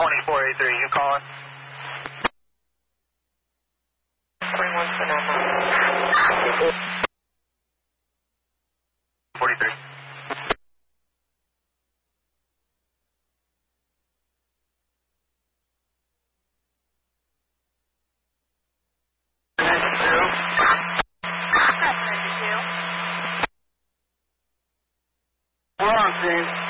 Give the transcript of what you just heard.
2483, you calling? 21 Sonoma. 43. We're on, Steve.